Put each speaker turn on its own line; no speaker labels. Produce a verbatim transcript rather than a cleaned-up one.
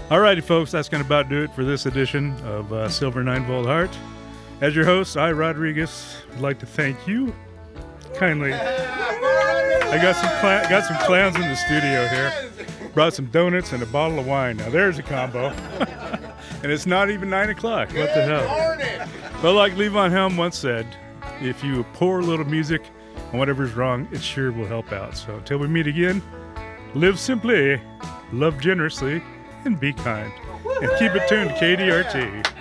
Alrighty, folks, that's going to about do it for this edition of uh, Silver nine Volt Heart. As your host, I, Rodriguez, would like to thank you kindly. I got some cl- got some clowns in the studio here. Brought some donuts and a bottle of wine. Now there's a combo. And it's not even nine o'clock. What the hell? But like Levon Helm once said, if you pour a little music on whatever's wrong, it sure will help out. So until we meet again, live simply, love generously, and be kind. And keep it tuned to K D R T.